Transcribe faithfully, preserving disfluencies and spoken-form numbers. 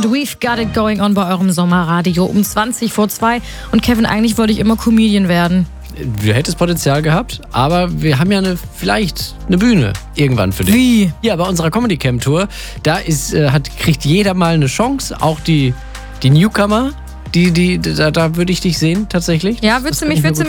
We've got it going on bei eurem Sommerradio um zwanzig vor zwei. Und Kevin, eigentlich wollte ich immer Comedian werden. Du hättest Potenzial gehabt, aber wir haben ja eine, vielleicht eine Bühne irgendwann für dich. Wie? Ja, bei unserer Comedy Camp Tour, da ist, äh, hat, kriegt jeder mal eine Chance, auch die, die Newcomer, die, die, da, da würde ich dich sehen tatsächlich. Ja, Das würdest du könnte mich, ich mir würdest du gut